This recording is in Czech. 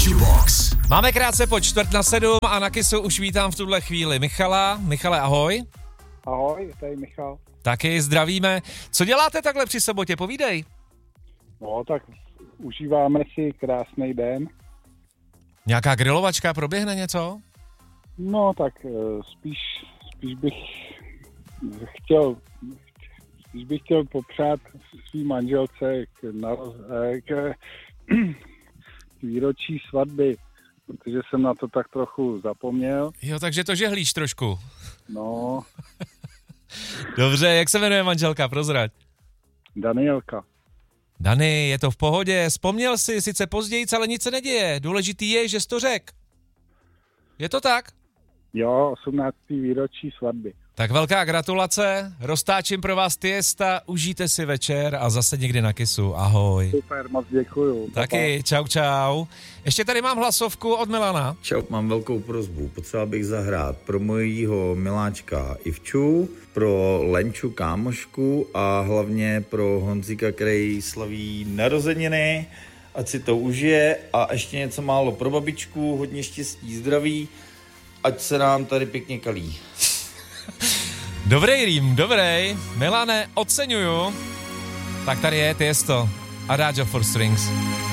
Jubox. Máme krátce po 6:45 a na Kissu už vítám v tuhle chvíli Michala. Michale, ahoj. Ahoj, tady Michal. Taky zdravíme. Co děláte takhle při sobotě, povídej. No, tak užíváme si krásný den. Nějaká grilovačka, proběhne něco? No, tak spíš bych chtěl popřát svý manželce k výročí svatby, protože jsem na to tak trochu zapomněl. Jo, takže to žehlíš trošku. No, Dobře, jak se jmenuje manželka, prozrať. Danielka. Dany, je to v pohodě, vzpomněl si, sice později, ale nic se neděje. Důležitý je, že jsi to řekl. Je to tak? Jo, 18. výročí svatby. Tak velká gratulace, roztáčím pro vás Tiesta, užijte si večer a zase někdy na Kissu, ahoj. Super, moc děkuju. Taky, čau. Ještě tady mám hlasovku od Milana. Čau, mám velkou prosbu. Potřeboval bych zahrát pro mojího miláčka Ivču, pro Lenču kámošku a hlavně pro Honzíka, který slaví narozeniny. Ať si to užije a ještě něco málo pro babičku, hodně štěstí, zdraví, ať se nám tady pěkně kalí. Dobrý rým, dobrý. Milane, oceňuju. Tak tady je Tiesto. Adagio for Strings.